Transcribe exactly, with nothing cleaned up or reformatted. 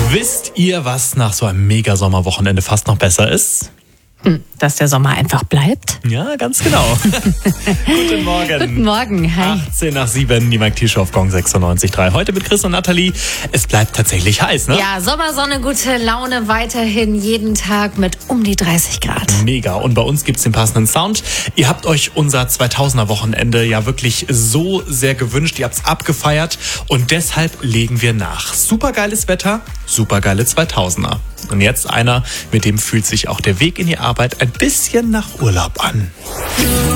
Wisst ihr, was nach so einem Mega-Sommerwochenende fast noch besser ist? Hm, dass der Sommer einfach bleibt? Ja, ganz genau. Guten Morgen. Guten Morgen, hi. achtzehn nach sieben, die Mike T-Show auf Gong sechsundneunzig Komma drei. Heute mit Chris und Nathalie. Es bleibt tatsächlich heiß, ne? Ja, Sommersonne, gute Laune weiterhin jeden Tag mit um die dreißig Grad. Mega. Und bei uns gibt's den passenden Sound. Ihr habt euch unser zweitausender-Wochenende ja wirklich so sehr gewünscht. Ihr habt's abgefeiert. Und deshalb legen wir nach. Supergeiles Wetter, supergeile zweitausender. Und jetzt einer, mit dem fühlt sich auch der Weg in die Arbeit ein bisschen nach Urlaub an.